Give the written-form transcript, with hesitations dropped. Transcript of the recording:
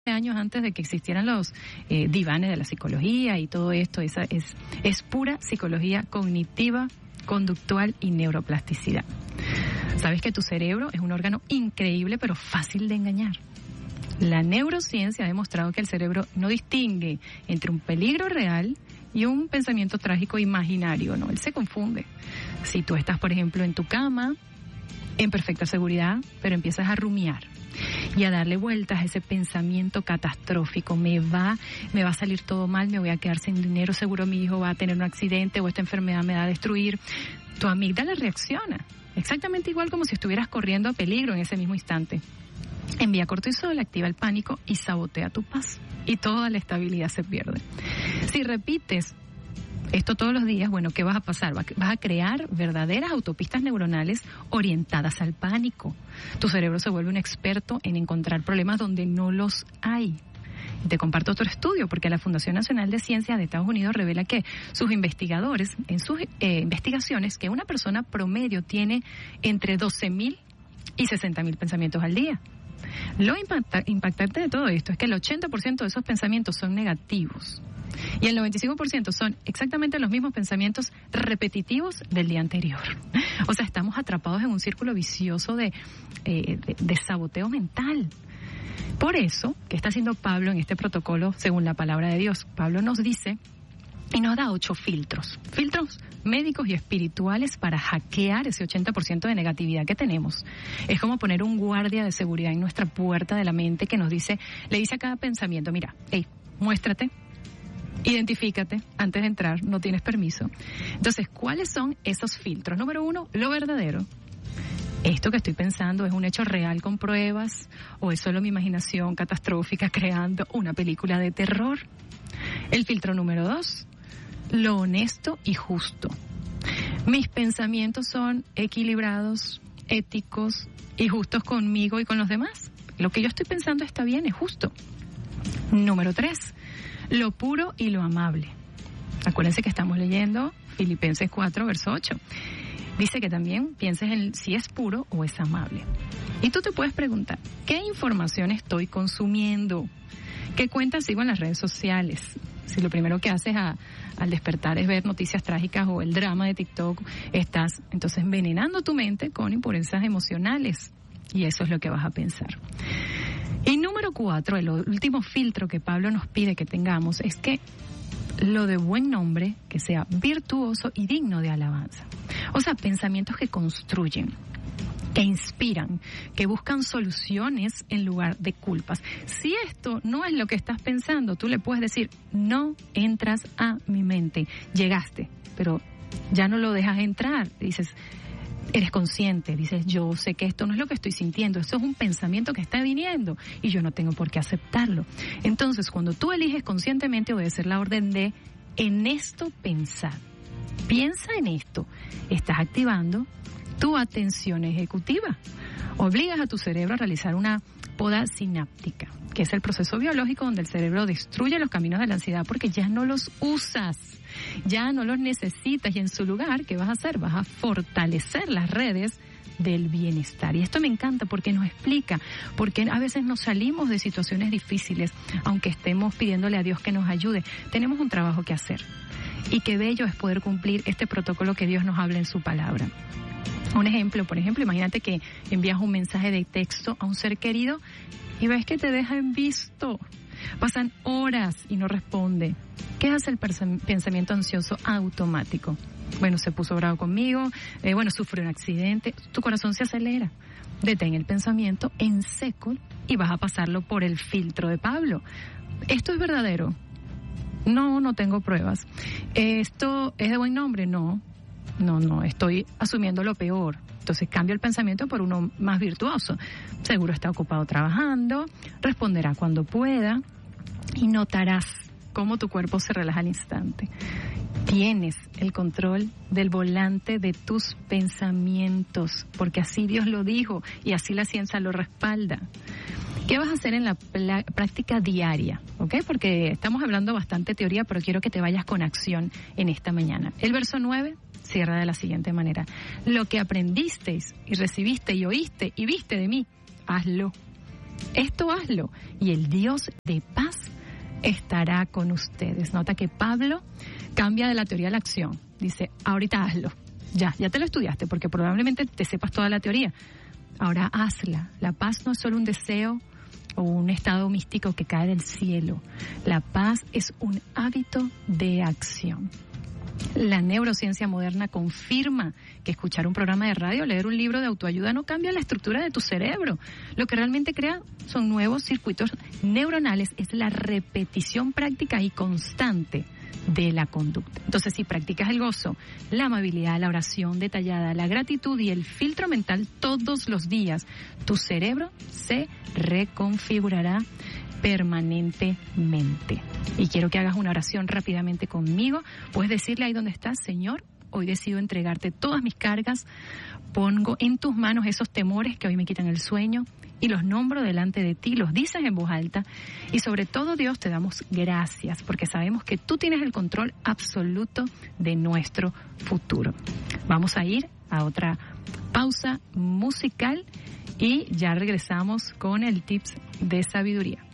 años antes de que existieran los divanes de la psicología y todo esto. Esa es pura psicología cognitiva, conductual y neuroplasticidad. Sabes que tu cerebro es un órgano increíble pero fácil de engañar. La neurociencia ha demostrado que el cerebro no distingue entre un peligro real y un pensamiento trágico imaginario, ¿no? Él se confunde. Si tú estás, por ejemplo, en tu cama, en perfecta seguridad, pero empiezas a rumiar y a darle vueltas a ese pensamiento catastrófico, me va a salir todo mal, me voy a quedar sin dinero, seguro mi hijo va a tener un accidente o esta enfermedad me va a destruir, tu amígdala reacciona exactamente igual como si estuvieras corriendo a peligro en ese mismo instante. Envía cortisol, activa el pánico y sabotea tu paz. Y toda la estabilidad se pierde. Si repites esto todos los días, bueno, ¿qué vas a pasar? Vas a crear verdaderas autopistas neuronales orientadas al pánico. Tu cerebro se vuelve un experto en encontrar problemas donde no los hay. Te comparto otro estudio, porque la Fundación Nacional de Ciencias de Estados Unidos revela que sus investigadores, en sus investigaciones, que una persona promedio tiene entre 12.000 y 60.000 pensamientos al día. Lo impactante de todo esto es que el 80% de esos pensamientos son negativos y el 95% son exactamente los mismos pensamientos repetitivos del día anterior. O sea, estamos atrapados en un círculo vicioso de saboteo mental. Por eso, ¿qué está haciendo Pablo en este protocolo según la palabra de Dios? Pablo nos dice y nos da 8 filtros médicos y espirituales para hackear ese 80% de negatividad que tenemos. Es como poner un guardia de seguridad en nuestra puerta de la mente que nos dice, le dice a cada pensamiento, mira, muéstrate, identifícate, antes de entrar, no tienes permiso. Entonces, ¿cuáles son esos filtros? Número 1, lo verdadero. ¿Esto que estoy pensando es un hecho real con pruebas o es solo mi imaginación catastrófica creando una película de terror? El filtro número 2, lo honesto y justo. Mis pensamientos son equilibrados, éticos y justos conmigo y con los demás. Lo que yo estoy pensando está bien, es justo. Número 3, lo puro y lo amable. Acuérdense que estamos leyendo Filipenses 4, verso 8. Dice que también pienses en si es puro o es amable. Y tú te puedes preguntar, ¿qué información estoy consumiendo? ¿Qué cuentas sigo en las redes sociales? Si lo primero que haces al despertar es ver noticias trágicas o el drama de TikTok, estás entonces envenenando tu mente con impurezas emocionales. Y eso es lo que vas a pensar. Y número 4, el último filtro que Pablo nos pide que tengamos es que lo de buen nombre, que sea virtuoso y digno de alabanza. O sea, pensamientos que construyen, que inspiran, que buscan soluciones en lugar de culpas. Si esto no es lo que estás pensando, tú le puedes decir, no entras a mi mente. Llegaste, pero ya no lo dejas entrar. Dices, eres consciente, dices, yo sé que esto no es lo que estoy sintiendo, esto es un pensamiento que está viniendo y yo no tengo por qué aceptarlo. Entonces, cuando tú eliges conscientemente obedecer la orden de en esto pensar, piensa en esto, estás activando tu atención ejecutiva. Obligas a tu cerebro a realizar una poda sináptica, que es el proceso biológico donde el cerebro destruye los caminos de la ansiedad porque ya no los usas, ya no los necesitas y en su lugar, ¿qué vas a hacer? Vas a fortalecer las redes del bienestar. Y esto me encanta porque nos explica por qué a veces nos salimos de situaciones difíciles, aunque estemos pidiéndole a Dios que nos ayude. Tenemos un trabajo que hacer. Y qué bello es poder cumplir este protocolo que Dios nos habla en su palabra. Un ejemplo, por ejemplo, imagínate que envías un mensaje de texto a un ser querido y ves que te deja en visto. Pasan horas y no responde. ¿Qué hace el pensamiento ansioso automático? Bueno, se puso bravo conmigo, sufrió un accidente, tu corazón se acelera. Detén el pensamiento en seco y vas a pasarlo por el filtro de Pablo. ¿Esto es verdadero? No tengo pruebas. ¿Esto es de buen nombre? No, estoy asumiendo lo peor. Entonces cambio el pensamiento por uno más virtuoso. Seguro está ocupado trabajando, responderá cuando pueda y notarás cómo tu cuerpo se relaja al instante. Tienes el control del volante de tus pensamientos, porque así Dios lo dijo y así la ciencia lo respalda. ¿Qué vas a hacer en la práctica diaria? ¿Ok? Porque estamos hablando bastante teoría, pero quiero que te vayas con acción en esta mañana. El verso 9 cierra de la siguiente manera. Lo que aprendisteis y recibiste y oíste y viste de mí, hazlo. Esto hazlo y el Dios de paz estará con ustedes. Nota que Pablo cambia de la teoría a la acción. Dice, ahorita hazlo. Ya te lo estudiaste porque probablemente te sepas toda la teoría. Ahora hazla. La paz no es solo un deseo o un estado místico que cae del cielo. La paz es un hábito de acción. La neurociencia moderna confirma que escuchar un programa de radio o leer un libro de autoayuda no cambia la estructura de tu cerebro. Lo que realmente crea son nuevos circuitos neuronales, es la repetición práctica y constante de la conducta. Entonces, si practicas el gozo, la amabilidad, la oración detallada, la gratitud y el filtro mental todos los días, tu cerebro se reconfigurará permanentemente. Y quiero que hagas una oración rápidamente conmigo. Puedes decirle ahí donde estás, Señor, hoy decido entregarte todas mis cargas, pongo en tus manos esos temores que hoy me quitan el sueño y los nombro delante de ti, los dices en voz alta y sobre todo, Dios, te damos gracias porque sabemos que tú tienes el control absoluto de nuestro futuro. Vamos a ir a otra pausa musical y ya regresamos con el tips de sabiduría.